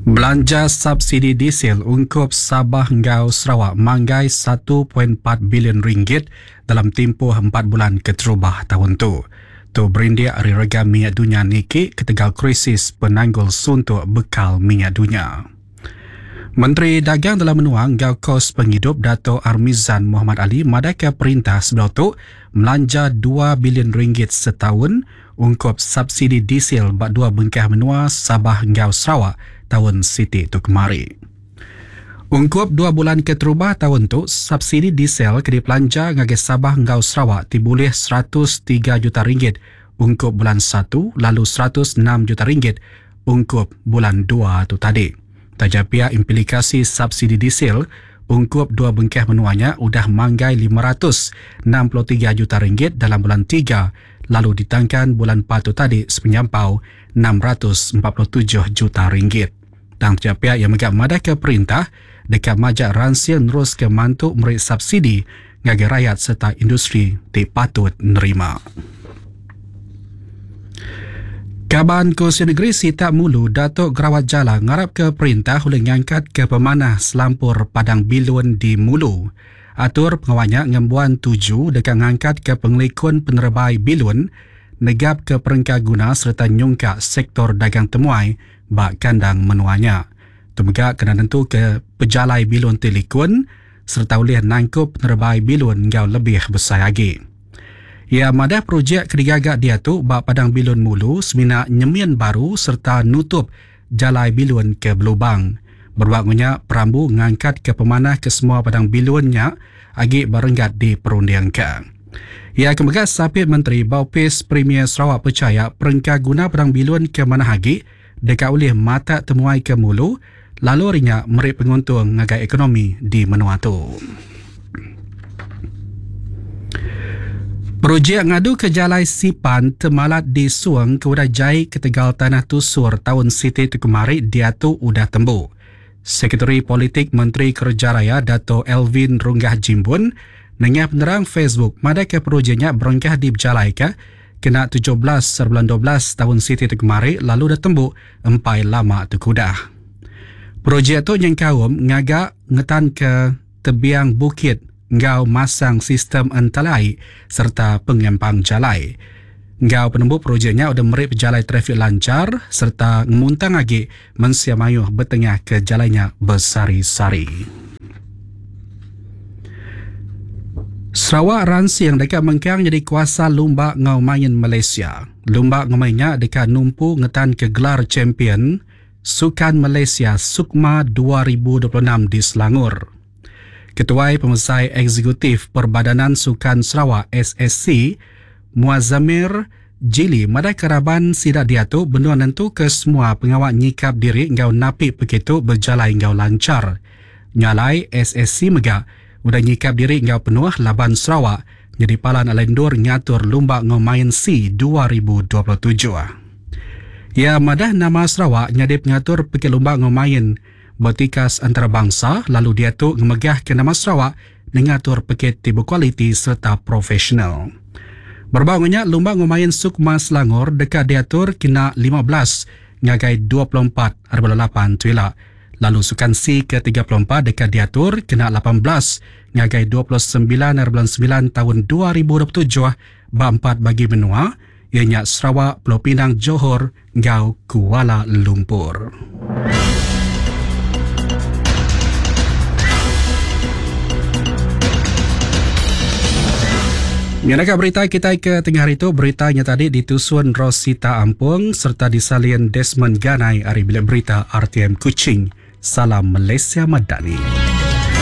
Belanja subsidi diesel ungkup Sabah Ngau Sarawak manggai 1.4 bilion ringgit dalam tempoh 4 bulan keterubah tahun tu. Tu berindia hari rega minyak dunia niki ketegal krisis penanggul suntuk bekal minyak dunia. Menteri Dagang dalam menuang Ngau Kos Penghidup Dato' Armizan Muhammad Ali madaka perintah sebelum tu melanja 2 bilion ringgit setahun ungkup subsidi diesel bak dua bengkah menua Sabah Ngau Sarawak tahun Siti tu kemari. Ungkup 2 bulan keterubah tahun tu, subsidi diesel kedi pelanja ngagi Sabah Ngau Sarawak diboleh 103 juta ringgit ungkup bulan 1 lalu 106 juta ringgit ungkup bulan 2 tu tadi. Tajapia implikasi subsidi diesel ungkup 2 bengkah menuanya udah manggai 563 juta ringgit dalam bulan 3 lalu ditangkan bulan 4 tu tadi sepenyampau 647 juta ringgit. Dan pihak yang megak madaka perintah dekat majak ransil nerus ke mantuk merik subsidi ngagi rakyat serta industri dipatut nerima. Kaban Kursi Negeri Sita Mulu Datuk Gerawat Jala ngarap ke perintah oleh ngangkat ke pemanah selampur Padang Bilun di Mulu. Atur pengawalnya ngembuan 7 dekat ngangkat ke pengelikun penerebai Bilun negap ke perengkah guna serta nyungkak sektor dagang temuai bak kandang menuanya. Tumegak kena tentu ke pejalai Bilun Telikun serta oleh nangkup penerebai Bilun ngau lebih besar lagi. Ia madah projek kedigagak dia tu bak Padang Bilun Mulu semina nyemian baru serta nutup jalai Bilun ke Belubang. Berwaktunya perambu ngangkat ke pemanah ke semua Padang Bilunnya agi berenggat di perundiangkan. Ia kemegat sapit Menteri Baupis Premier Sarawak percaya perengkah guna Padang Bilun ke mana hagi dekat oleh mata temuai ke Mulu lalu rinya merik penguntung ngagai ekonomi di menua tu. Projek ngadu ke Jalai Sipan temalat di Suang ke Udah Jai ke Tegal Tanah Tusur tahun Siti tu kemari dia tu udah tembu. Sekretari Politik Menteri Kerja Raya Dato' Elvin Runggah Jimbun nengah penerang Facebook madaka projeknya berengkah di Berjalai ke kena 17/12 tahun Siti tu kemari lalu dah tembu empai lama tu kudah. Projek tu yang kaum ngagak ngetan ke tebiang bukit ngau masang sistem entalai serta pengempang jalai. Ngau penembuk projeknya udah merik jalai trafik lancar serta ngemuntang lagi mensiamayuh bertengah ke jalainya bersari-sari. Sarawak ransi yang dekat mengkang jadi kuasa lumba ngau main Malaysia. Lumba ngau mainnya dekat numpu ngetan ke gelar champion Sukan Malaysia Sukma 2026 di Selangor. Ketua Pemesai Eksekutif Perbadanan Sukan Sarawak SSC Muazzamir Jili madai keraban sidak dia tu benua nentu ke semua pengawal nyikap diri ngau napi begitu berjalai ngau lancar. Nyalai SSC megak udah nyikap diri ngau penuh laban Sarawak jadi palan alendur ngatur lumba ngau main C 2027. Ya madah nama Sarawak nyadip ngatur peke lumba ngau main bertikas antarabangsa lalu dia tu ngemegah ke nama Sarawak mengatur paket tiba kualiti serta profesional. Berbangunnya lumba ngumayan Sukma Selangor dekat diatur kena 15 ngagai 24/8 tuila. Lalu sukan C ke-34 dekat diatur kena 18 ngagai 29/9 tahun 2027 4 bagi benua ianya Sarawak, Pulau Pinang, Johor, ngau Kuala Lumpur. Mengenai berita kita ke tengah hari itu, beritanya tadi ditusun Rosita Ampung serta disalin Desmond Ganai dari bilik berita RTM Kuching. Salam Malaysia Madani.